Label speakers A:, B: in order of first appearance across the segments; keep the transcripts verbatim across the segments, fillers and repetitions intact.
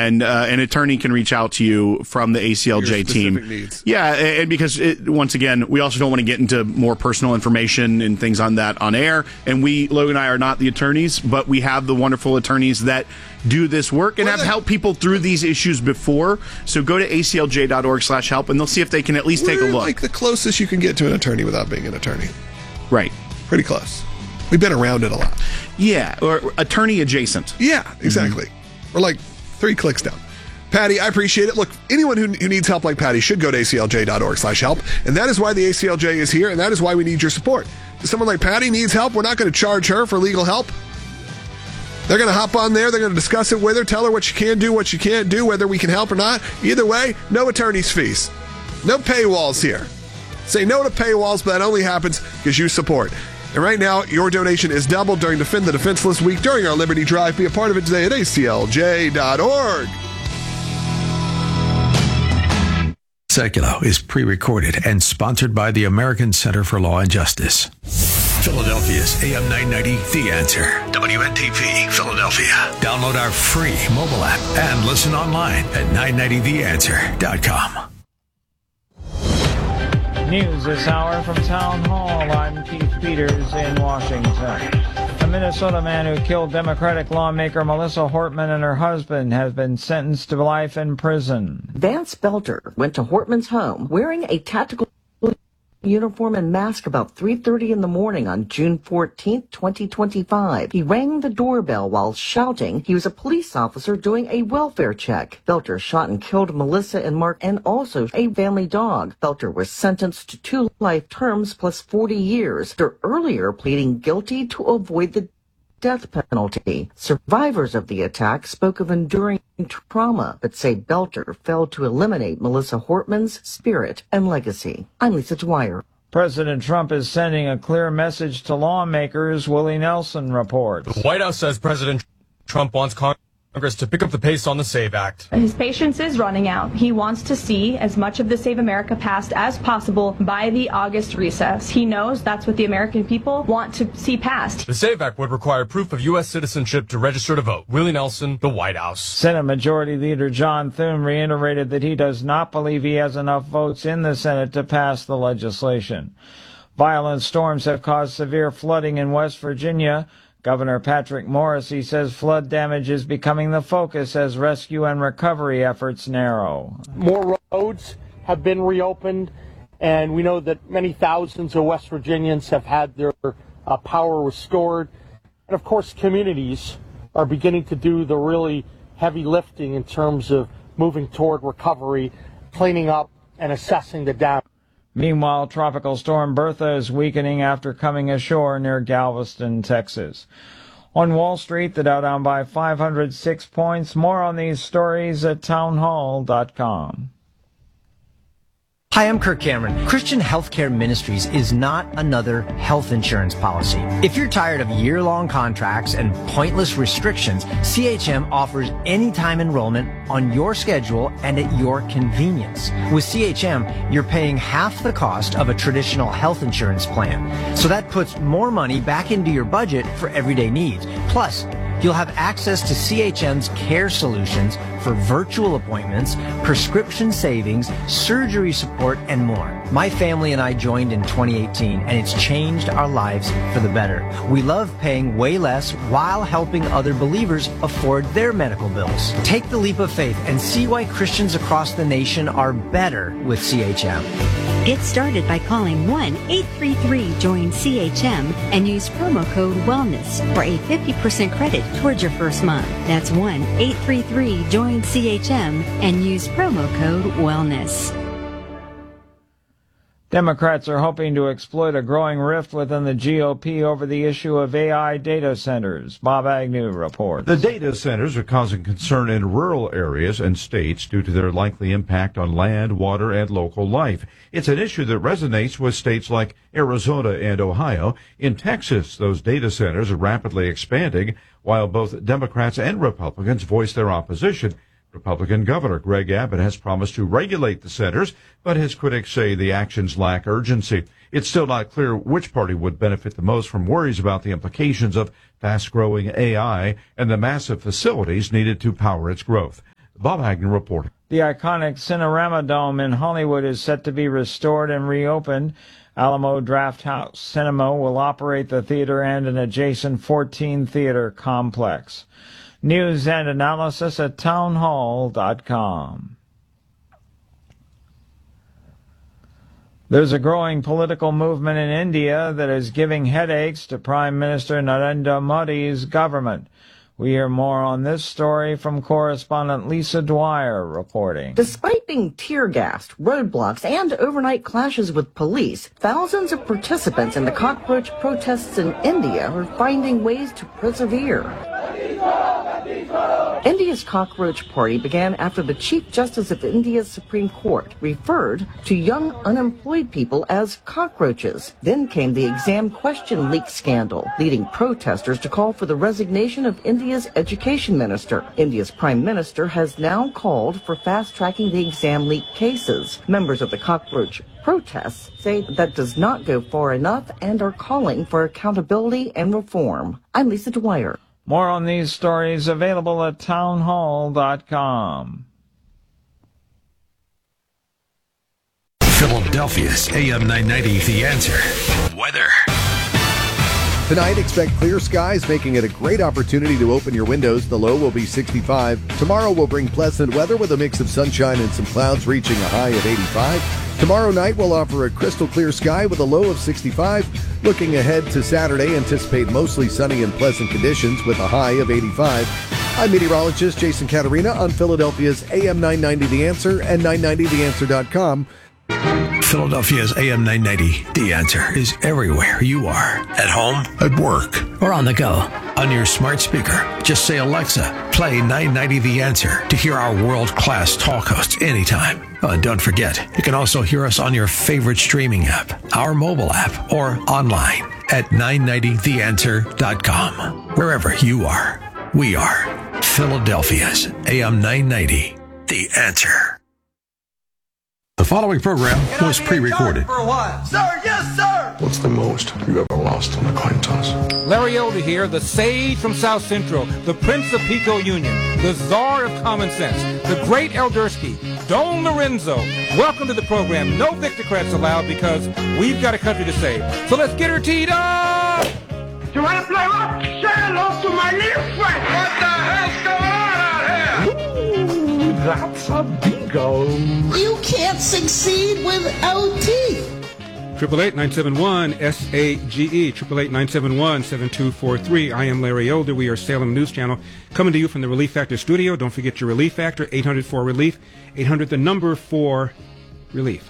A: and uh, an attorney can reach out to you from the A C L J
B: Your
A: team.
B: needs.
A: Yeah, and because it, once again, we also don't want to get into more personal information and things on that on air. And we, Logan and I, are not the attorneys, but we have the wonderful attorneys that do this work and have helped people through these issues before. So go to A C L J dot org slash help, and they'll see if they can at least
B: We're
A: take a look.
B: Like the closest you can get to an attorney without being an attorney.
A: Right.
B: Pretty close. We've been around it a lot.
A: Yeah, or attorney adjacent.
B: Yeah, exactly. Mm-hmm. We're like three clicks down. Patty, I appreciate it. Look, anyone who, who needs help like Patty should go to A C L J dot org slash help. And that is why the A C L J is here, and that is why we need your support. If someone like Patty needs help, we're not going to charge her for legal help. They're going to hop on there. They're going to discuss it with her, tell her what she can do, what she can't do, whether we can help or not. Either way, no attorney's fees. No paywalls here. Say no to paywalls, but that only happens because you support. And right now, your donation is doubled during Defend the Defenseless Week during our Liberty Drive. Be a part of it today at A C L J dot org.
C: Seculo is pre-recorded and sponsored by the American Center for Law and Justice. Philadelphia's A M nine ninety, The Answer. W N T P, Philadelphia. Download our free mobile app and listen online at nine ninety the answer dot com.
D: News this hour from Town Hall. I'm Keith Peters in Washington. A Minnesota man who killed Democratic lawmaker Melissa Hortman and her husband has been sentenced to life in prison.
E: Vance Belter went to Hortman's home wearing a tactical uniform and mask about three thirty in the morning on June fourteenth, twenty twenty-five. He rang the doorbell while shouting he was a police officer doing a welfare check. Belter shot and killed Melissa and Mark and also a family dog. Belter was sentenced to two life terms plus forty years, after earlier pleading guilty to avoid the death penalty. Survivors of the attack spoke of enduring trauma, but say Belter failed to eliminate Melissa Hortman's spirit and legacy. I'm Lisa Dwyer.
D: President Trump is sending a clear message to lawmakers, Willie Nelson reports.
F: The White House says President Trump wants Congress to pick up the pace on the SAVE Act.
G: His patience is running out. He wants to see as much of the Save America passed as possible by the August recess. He knows that's what the American people want to see passed.
F: The SAVE Act would require proof of U S citizenship to register to vote. Willie Nelson, the White House.
D: Senate Majority Leader John Thune reiterated that he does not believe he has enough votes in the Senate to pass the legislation. Violent storms have caused severe flooding in West Virginia. Governor Patrick Morrisey says flood damage is becoming the focus as rescue and recovery efforts narrow.
H: More roads have been reopened, and we know that many thousands of West Virginians have had their uh, power restored. And of course, communities are beginning to do the really heavy lifting in terms of moving toward recovery, cleaning up, and assessing the damage.
D: Meanwhile, Tropical Storm Bertha is weakening after coming ashore near Galveston, Texas. On Wall Street, the Dow down by five hundred six points. More on these stories at townhall dot com.
I: Hi, I'm Kirk Cameron. Christian Healthcare Ministries is not another health insurance policy. If you're tired of year-long contracts and pointless restrictions, C H M offers anytime enrollment on your schedule and at your convenience. With C H M, you're paying half the cost of a traditional health insurance plan. So that puts more money back into your budget for everyday needs. Plus, you'll have access to C H M's care solutions for virtual appointments, prescription savings, surgery support, and more. My family and I joined in twenty eighteen, and it's changed our lives for the better. We love paying way less while helping other believers afford their medical bills. Take the leap of faith and see why Christians across the nation are better with C H M.
J: Get started by calling one eight three three join C H M and use promo code WELLNESS for a fifty percent credit towards your first month. That's one eight three three join C H M and use promo code WELLNESS.
D: Democrats are hoping to exploit a growing rift within the G O P over the issue of A I data centers. Bob Agnew reports.
K: The data centers are causing concern in rural areas and states due to their likely impact on land, water, and local life. It's an issue that resonates with states like Arizona and Ohio. In Texas, those data centers are rapidly expanding, while both Democrats and Republicans voice their opposition. Republican Governor Greg Abbott has promised to regulate the centers, but his critics say the actions lack urgency. It's still not clear which party would benefit the most from worries about the implications of fast-growing A I and the massive facilities needed to power its growth. Bob Agnew reporting.
D: The iconic Cinerama Dome in Hollywood is set to be restored and reopened. Alamo Drafthouse Cinema will operate the theater and an adjacent fourteen theater complex. News and analysis at townhall dot com. There's a growing political movement in India that is giving headaches to Prime Minister Narendra Modi's government. We hear more on this story from correspondent Lisa Dwyer reporting.
E: Despite being tear-gassed, roadblocks, and overnight clashes with police, thousands of participants in the cockroach protests in India are finding ways to persevere. India's cockroach party began after the Chief Justice of India's Supreme Court referred to young unemployed people as cockroaches. Then came the exam question leak scandal, leading protesters to call for the resignation of India's education minister. India's prime minister has now called for fast-tracking the exam leak cases. Members of the cockroach protests say that does not go far enough and are calling for accountability and reform. I'm Lisa Dwyer.
D: More on these stories available at townhall dot com.
C: Philadelphia's A M nine ninety, The Answer. Weather.
L: Tonight, expect clear skies, making it a great opportunity to open your windows. The low will be sixty-five. Tomorrow will bring pleasant weather with a mix of sunshine and some clouds, reaching a high of eighty-five. Tomorrow night will offer a crystal clear sky with a low of sixty-five. Looking ahead to Saturday, anticipate mostly sunny and pleasant conditions with a high of eighty-five. I'm meteorologist Jason Caterina on Philadelphia's A M nine ninety The Answer and nine ninety the answer dot com.
C: Philadelphia's A M nine ninety, The Answer, is everywhere you are. At home, at work, or on the go. On your smart speaker, just say, Alexa, play nine ninety The Answer to hear our world-class talk hosts anytime. Oh, and don't forget, you can also hear us on your favorite streaming app, our mobile app, or online at nine ninety the answer dot com. Wherever you are, we are. Philadelphia's A M nine ninety, The Answer. The following program was pre-recorded.
M: For a while. Sir, yes, sir!
N: What's the most you ever lost on a coin toss?
O: Larry Elder here, the sage from South Central, the Prince of Pico Union, the czar of common sense, the great Eldersky, Don Lorenzo. Welcome to the program. No Victocrats allowed because we've got a country to save. So let's get her teed up!
M: You want to play rock? Say hello to my little friend! What the hell's going on out here?
P: Ooh, that's a bingo.
Q: You can't succeed without teeth.
O: Triple eight nine seven one S A G E. Triple eight nine seven one seven two four three. I am Larry Elder. We are Salem News Channel coming to you from the Relief Factor studio. Don't forget your Relief Factor. eight hundred four relief. eight hundred the number for relief.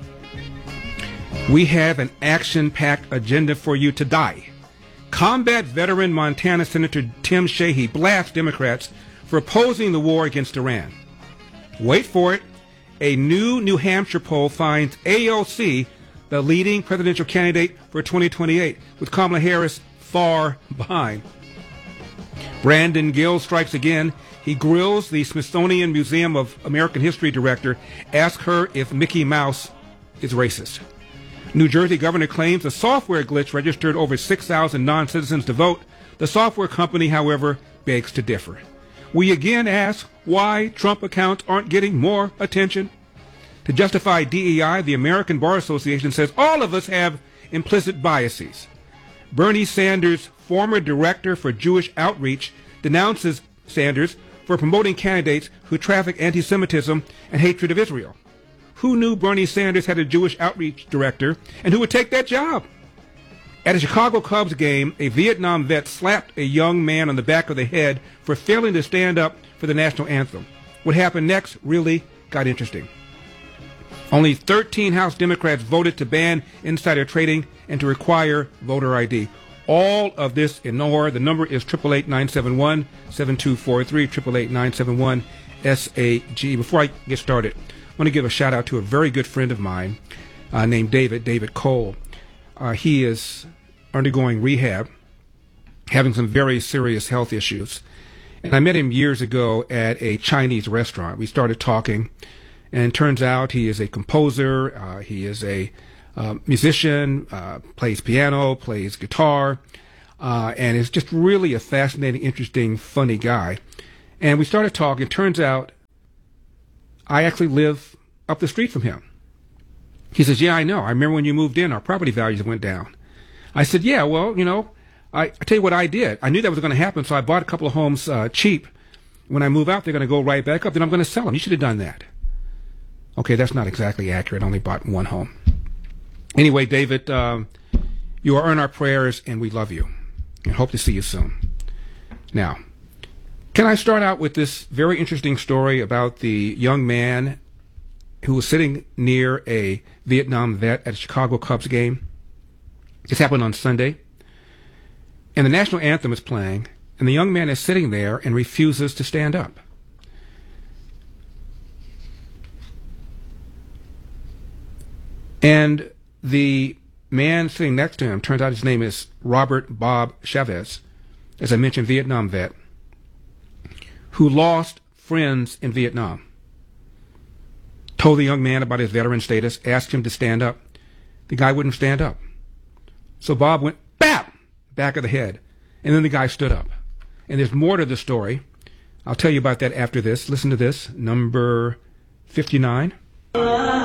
O: We have an action-packed agenda for you today. Combat veteran Montana Senator Tim Sheehy blasts Democrats for opposing the war against Iran. Wait for it. A new New Hampshire poll finds A O C the leading presidential candidate for twenty twenty-eight, with Kamala Harris far behind. Brandon Gill strikes again. He grills the Smithsonian Museum of American History director, asks her if Mickey Mouse is racist. New Jersey governor claims a software glitch registered over six thousand non-citizens to vote. The software company, however, begs to differ. We again ask why Trump accounts aren't getting more attention. To justify D E I, the American Bar Association says all of us have implicit biases. Bernie Sanders, former director for Jewish Outreach, denounces Sanders for promoting candidates who traffic anti-Semitism and hatred of Israel. Who knew Bernie Sanders had a Jewish Outreach director, and who would take that job? At a Chicago Cubs game, a Vietnam vet slapped a young man on the back of the head for failing to stand up for the national anthem. What happened next really got interesting. Only thirteen House Democrats voted to ban insider trading and to require voter I D. All of this in more. The number is eight eight eight, nine seven one, seven two four three, eight eight eight, nine seven one, S A G. Before I get started, I want to give a shout out to a very good friend of mine uh, named David, David Cole. Uh, he is undergoing rehab, having some very serious health issues. And I met him years ago at a Chinese restaurant. We started talking, and it turns out he is a composer, uh, he is a uh, musician, uh, plays piano, plays guitar, uh, and is just really a fascinating, interesting, funny guy. And we started talking. It turns out I actually live up the street from him. He says, yeah, I know. I remember when you moved in, our property values went down. I said, yeah, well, you know, I, I tell you what I did. I knew that was going to happen, so I bought a couple of homes uh, cheap. When I move out, they're going to go right back up. Then I'm going to sell them. You should have done that. Okay, that's not exactly accurate. I only bought one home. Anyway, David, um, you are in our prayers, and we love you. And hope to see you soon. Now, can I start out with this very interesting story about the young man who was sitting near a Vietnam vet at a Chicago Cubs game? This happened on Sunday. And the national anthem is playing, and the young man is sitting there and refuses to stand up. And the man sitting next to him, turns out his name is Robert Bob Chavez, as I mentioned, Vietnam vet, who lost friends in Vietnam. Told the young man about his veteran status, asked him to stand up. The guy wouldn't stand up. So Bob went, bap, back of the head. And then the guy stood up. And there's more to the story. I'll tell you about that after this. Listen to this, number fifty-nine.